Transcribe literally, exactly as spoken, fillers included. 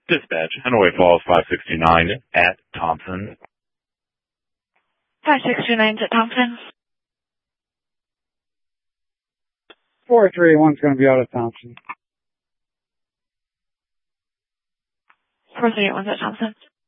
Dispatch, Hanoi Falls five sixty-nine at Thompson. five sixty-nine at Thompson. four three eighty-one's going to be out of Thompson. four three eight one's at Thompson.